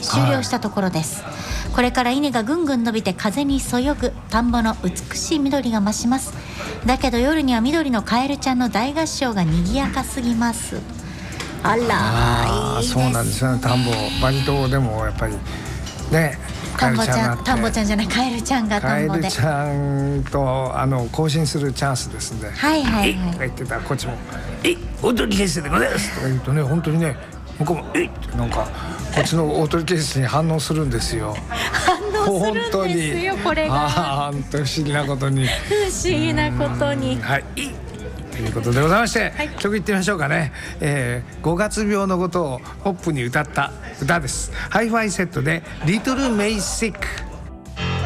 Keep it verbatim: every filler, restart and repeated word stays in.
終了したところです、はい、これから稲がぐんぐん伸びて風にそよぐ田んぼの美しい緑が増します。だけど夜には緑のカエルちゃんの大合唱が賑やかすぎます。あらあいいですね。そうなんですよね。田んぼバリ島でもやっぱりね田んぼちゃん田んぼちゃんじゃないカエルちゃんが田んぼでカエルちゃんとあの交信するチャンスですんで、 はいはいはい、 えっとか言ってたらこっちもえ大鳥決戦でございますとか言うとね本当にね向こうもえってなんかこっちの大鳥決戦に反応するんですよ。 反応するんですよこれが。 あ本当不思議なことに不思議なことにはいということでございまして、はい、曲いってみましょうかね、えー、ごがつ病のことをポップに歌った歌です。ハイファイセットでリトルメイシック。